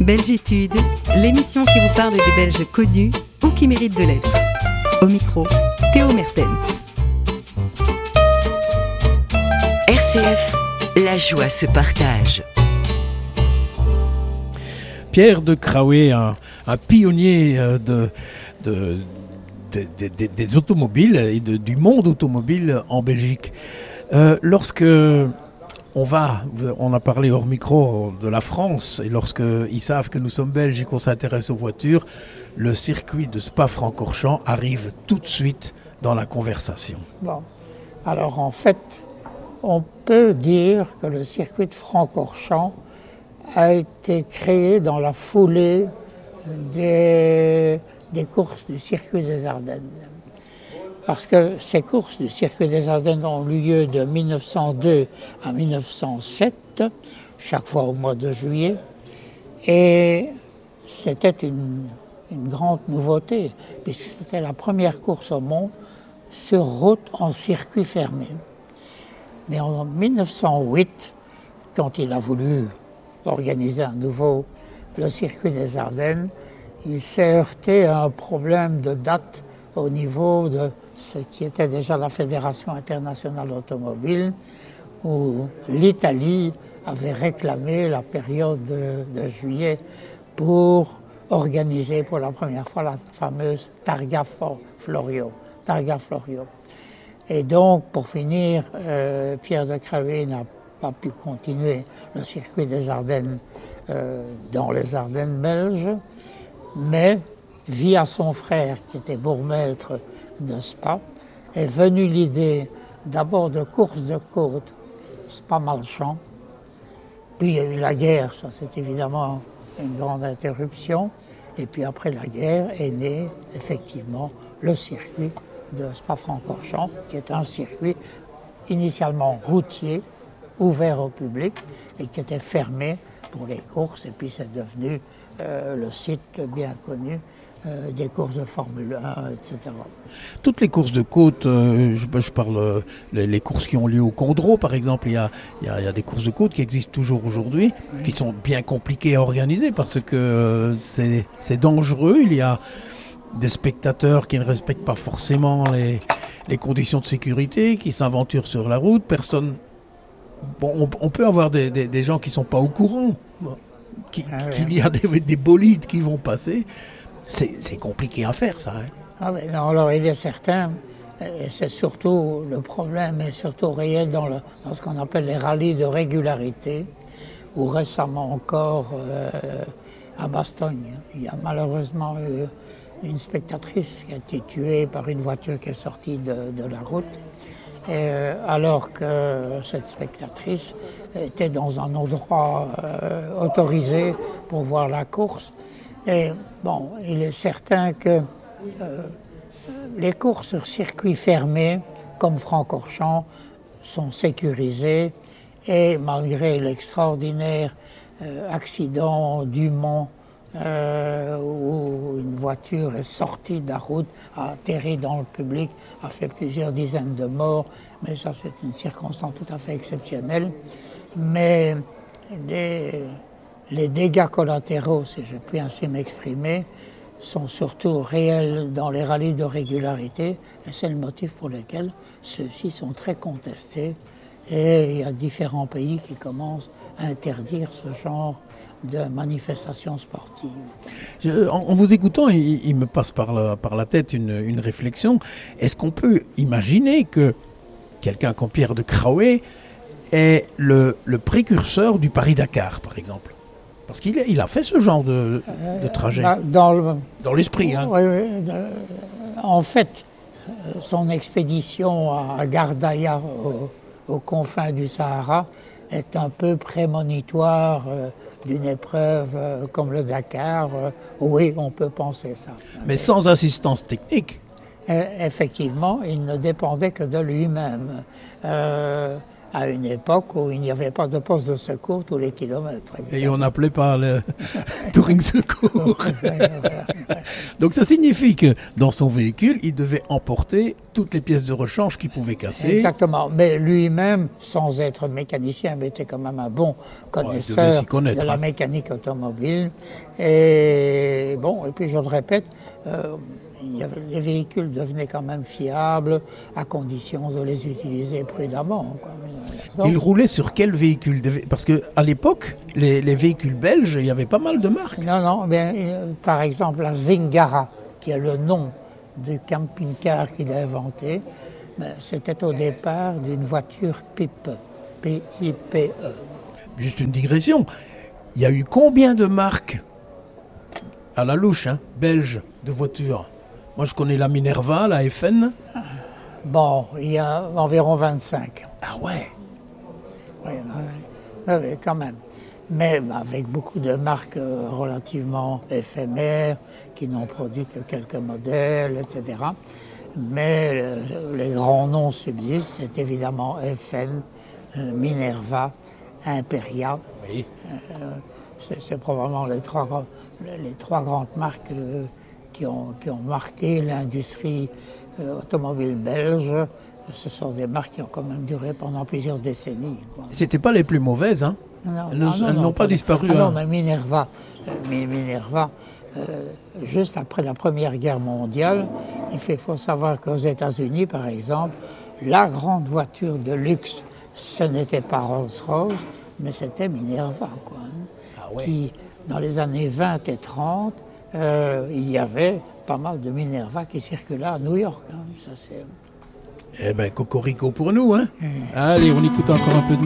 Belgitude, l'émission qui vous parle des Belges connus ou qui méritent de l'être. Au micro, Théo Mertens. RCF, la joie se partage. Pierre de Craouet, un pionnier des automobiles et du monde automobile en Belgique. Lorsque on a parlé hors micro de la France, et lorsqu'ils savent que nous sommes belges et qu'on s'intéresse aux voitures, le circuit de Spa-Francorchamps arrive tout de suite dans la conversation. Bon, alors en fait, on peut dire que le circuit de Francorchamps a été créé dans la foulée des courses du circuit des Ardennes. Parce que ces courses du circuit des Ardennes ont eu lieu de 1902 à 1907, chaque fois au mois de juillet. Et c'était une grande nouveauté, puisque c'était la première course au monde sur route en circuit fermé. Mais en 1908, quand il a voulu organiser à nouveau le circuit des Ardennes, il s'est heurté à un problème de date au niveau de ce qui était déjà la Fédération internationale automobile, où l'Italie avait réclamé la période de juillet pour organiser pour la première fois la fameuse Targa Florio. Et donc, pour finir, Pierre de Craouet n'a pas pu continuer le circuit des Ardennes dans les Ardennes belges, mais via son frère, qui était bourgmestre de Spa, est venue l'idée d'abord de course de côte, Spa-Malchamps, puis il y a eu la guerre, ça c'est évidemment une grande interruption, et puis après la guerre est né effectivement le circuit de Spa-Francorchamps, qui est un circuit initialement routier, ouvert au public, et qui était fermé pour les courses, et puis c'est devenu le site bien connu des courses de Formule 1, etc. Toutes les courses de côte, je parle les courses qui ont lieu au Condro, par exemple, il y a des courses de côte qui existent toujours aujourd'hui, qui sont bien compliquées à organiser parce que c'est dangereux. Il y a des spectateurs qui ne respectent pas forcément les conditions de sécurité, qui s'aventurent sur la route. On peut avoir des gens qui ne sont pas au courant, qu'il y a des bolides qui vont passer. C'est compliqué à faire, ça. Hein. Ah oui, non, alors il est certain, et c'est surtout le problème est surtout réel dans ce qu'on appelle les rallyes de régularité, ou récemment encore à Bastogne. Il y a malheureusement eu une spectatrice qui a été tuée par une voiture qui est sortie de la route, alors que cette spectatrice était dans un endroit autorisé pour voir la course. Et bon, il est certain que les courses sur circuit fermé, comme Francorchamps, sont sécurisées et malgré l'extraordinaire accident du Mans où une voiture est sortie de la route, a atterri dans le public, a fait plusieurs dizaines de morts, mais ça c'est une circonstance tout à fait exceptionnelle. Mais les dégâts collatéraux, si je puis ainsi m'exprimer, sont surtout réels dans les rallyes de régularité, et c'est le motif pour lequel ceux-ci sont très contestés, et il y a différents pays qui commencent à interdire ce genre de manifestations sportives. En vous écoutant, il me passe par la tête une réflexion. Est-ce qu'on peut imaginer que quelqu'un comme Pierre de Craouet est le précurseur du Paris-Dakar, par exemple? Parce qu'il a fait ce genre de trajet. Dans l'esprit. Hein. Oui. En fait, son expédition à Gardaïa, aux confins du Sahara, est un peu prémonitoire d'une épreuve comme le Dakar. Oui, on peut penser ça. Mais sans assistance technique. Effectivement, il ne dépendait que de lui-même. à une époque où il n'y avait pas de poste de secours tous les kilomètres. Et on n'appelait pas le touring secours. Donc ça signifie que dans son véhicule, il devait emporter toutes les pièces de rechange qu'il pouvait casser. Exactement, mais lui-même, sans être mécanicien, mais était quand même un bon connaisseur de la mécanique automobile. Et bon, et puis je le répète, les véhicules devenaient quand même fiables à condition de les utiliser prudemment. Donc, il roulait sur quel véhicule? Parce qu'à l'époque, les véhicules belges, il y avait pas mal de marques. Non, par exemple la Zingara, qui est le nom du camping-car qu'il a inventé, c'était au départ d'une voiture PIPE, P-I-P-E. Juste une digression, il y a eu combien de marques à la louche, belges, de voitures? Moi, je connais la Minerva, la FN. Bon, il y a environ 25. Ah ouais? Oui, quand même. Mais avec beaucoup de marques relativement éphémères, qui n'ont produit que quelques modèles, etc. Mais les grands noms subsistent, c'est évidemment FN, Minerva, Imperia. Oui. C'est probablement les trois grandes marques qui ont marqué l'industrie automobile belge. Ce sont des marques qui ont quand même duré pendant plusieurs décennies. C'était pas les plus mauvaises, hein? Elles n'ont pas disparu. Non, mais Minerva, juste après la Première Guerre mondiale, il faut savoir qu'aux États-Unis, par exemple, la grande voiture de luxe, ce n'était pas Rolls-Royce, mais c'était Minerva, quoi. Ah ouais. Qui, dans les années 20 et 30, il y avait pas mal de Minerva qui circulaient à New York. Ça, c'est... Eh bien, cocorico pour nous, hein? Allez, on écoute encore un peu de